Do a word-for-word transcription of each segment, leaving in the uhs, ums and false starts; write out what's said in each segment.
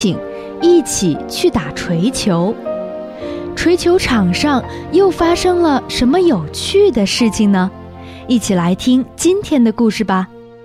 一起去打锤球。锤球场上又发生了什么有趣的事情呢？一起来听今天的故事吧。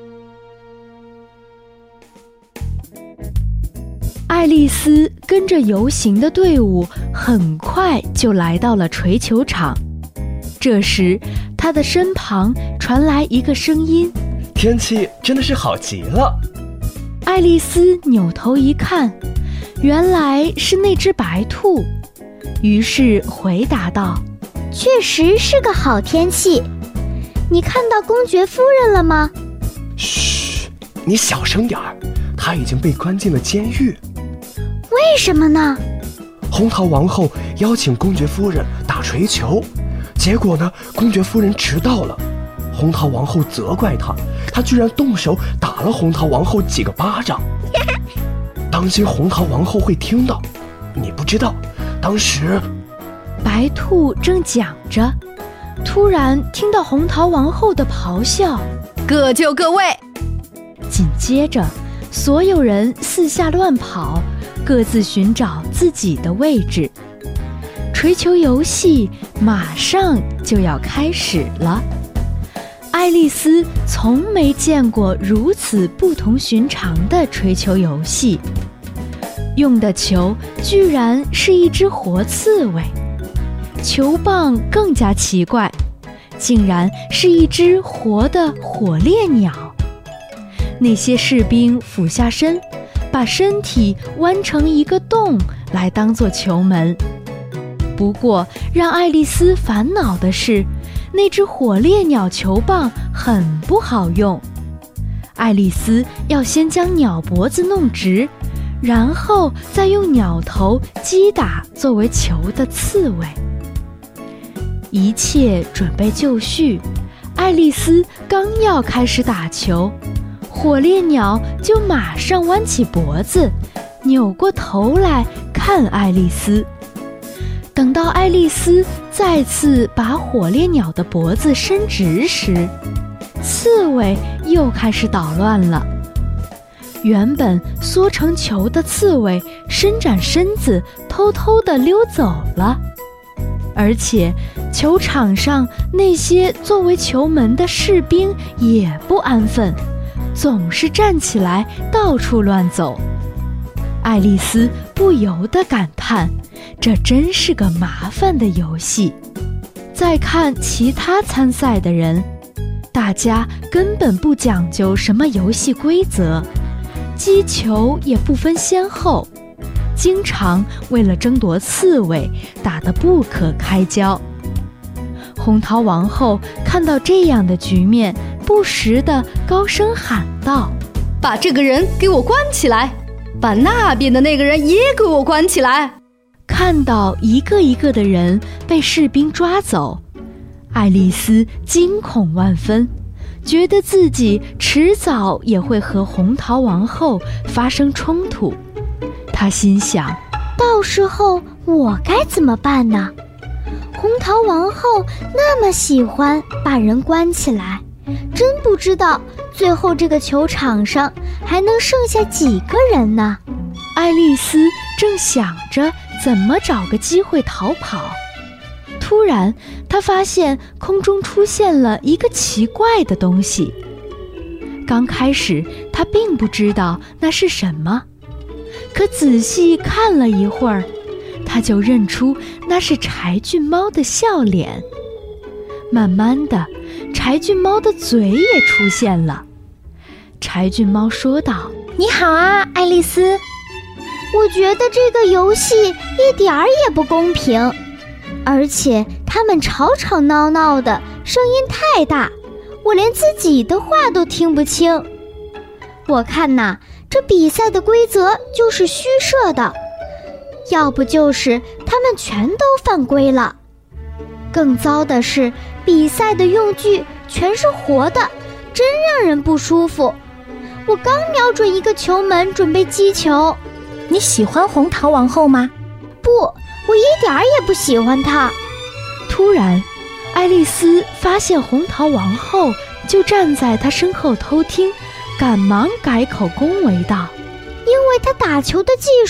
爱丽丝跟着游行的队伍很快就来到了锤球场。这时她的身旁传来一个声音： 天气真的是好极了。 爱丽丝扭头一看，原来是那只白兔，于是回答道： 确实是个好天气。你看到公爵夫人了吗？ 嘘，你小声点儿，她已经被关进了监狱。 为什么呢？ 红桃王后邀请公爵夫人打锤球，结果呢，公爵夫人迟到了。红桃王后责怪她，她居然动手打了红桃王后几个巴掌。当心红桃王后会听到。你不知道，当时白兔正讲着，突然听到红桃王后的咆哮：各就各位！紧接着所有人四下乱跑，各自寻找自己的位置。锤球游戏马上就要开始了。爱丽丝从没见过如此不同寻常的锤球游戏，用的球居然是一只活刺猬，球棒更加奇怪，竟然是一只活的火烈鸟。那些士兵俯下身，把身体弯成一个洞来当作球门。不过让爱丽丝烦恼的是，那只火烈鸟球棒很不好用。爱丽丝要先将鸟脖子弄直，然后再用鸟头击打作为球的刺猬。一切准备就绪，爱丽丝刚要开始打球，火烈鸟就马上弯起脖子，扭过头来看爱丽丝。等到爱丽丝再次把火烈鸟的脖子伸直时，刺猬又开始捣乱了。原本缩成球的刺猬伸展身子，偷偷地溜走了。而且球场上那些作为球门的士兵也不安分，总是站起来到处乱走。爱丽丝不由得感叹，这真是个麻烦的游戏。再看其他参赛的人，大家根本不讲究什么游戏规则，击球也不分先后，经常为了争夺刺猬打得不可开交。红桃王后看到这样的局面，不时地高声喊道： 把这个人给我关起来，把那边的那个人也给我关起来。 看到一个一个的人被士兵抓走，爱丽丝惊恐万分，觉得自己迟早也会和红桃王后发生冲突。她心想， 到时候我该怎么办呢？红桃王后那么喜欢把人关起来，真不知道最后这个球场上还能剩下几个人呢？ 爱丽丝正想着怎么找个机会逃跑，突然她发现空中出现了一个奇怪的东西。刚开始她并不知道那是什么，可仔细看了一会儿，她就认出那是柴郡猫的笑脸。慢慢的，柴郡猫的嘴也出现了。柴郡猫说道： 你好啊，爱丽丝，我觉得这个游戏一点儿也不公平，而且他们吵吵闹闹的，声音太大，我连自己的话都听不清。我看呐，这比赛的规则就是虚设的，要不就是他们全都犯规了。更糟的是，比赛的用具全是活的，真让人不舒服。我刚瞄准一个球门准备击球。 你喜欢红桃王后吗？ 不，我一点儿也不喜欢她。 突然，爱丽丝发现红桃王后就站在她身后偷听，赶忙改口恭维道： 因为她打球的技术